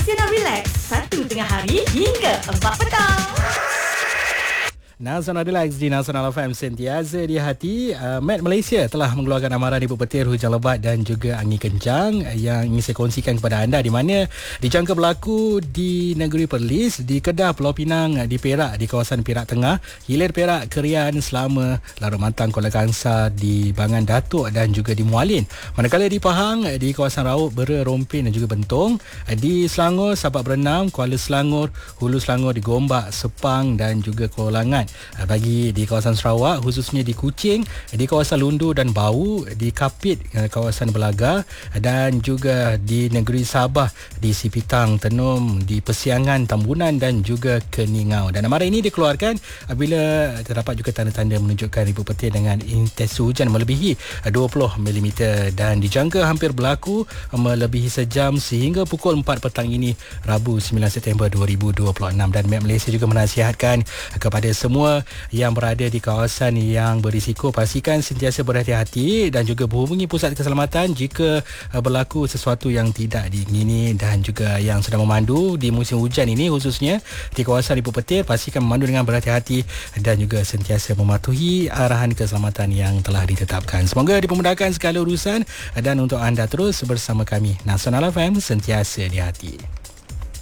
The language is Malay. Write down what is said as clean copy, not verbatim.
Nasional Relax, 1 tengah hari hingga 4 petang. Nasional Relax di Nasional FM, sentiasa di hati. Met Malaysia telah mengeluarkan amaran ibu petir, hujan lebat dan juga angin kencang yang ingin saya kongsikan kepada anda, di mana dijangka berlaku di negeri Perlis, di Kedah, Pulau Pinang, di Perak, di kawasan Perak Tengah, Hilir Perak, Kerian, Selama, Larut Mantang, Kuala Kangsar, di Bangan Datuk dan juga di Mualin. Manakala di Pahang, di kawasan Raub, Bera, Rompin dan juga Bentong, di Selangor, Sabak Berenam, Kuala Selangor, Hulu Selangor, di Gombak, Sepang dan juga Kolangan. Bagi di kawasan Sarawak, khususnya di Kuching, di kawasan Lundu dan Bau, di Kapit, kawasan Belaga dan juga di negeri Sabah, di Sipitang, Tenum, di Persiangan, Tambunan dan juga Keningau. Dan amaran ini dikeluarkan apabila terdapat juga tanda-tanda menunjukkan ibu petir dengan intensitas hujan melebihi 20 mm dan dijangka hampir berlaku melebihi sejam sehingga pukul 4 petang ini, Rabu 9 September 2026. Dan Met Malaysia juga menasihatkan kepada semua yang berada di kawasan yang berisiko, pastikan sentiasa berhati-hati dan juga berhubungi pusat keselamatan jika berlaku sesuatu yang tidak diingini. Dan juga yang sedang memandu di musim hujan ini, khususnya di kawasan ibu petir, pastikan memandu dengan berhati-hati dan juga sentiasa mematuhi arahan keselamatan yang telah ditetapkan. Semoga dipermudahkan segala urusan dan untuk anda terus bersama kami, Nasional FM, sentiasa di hati.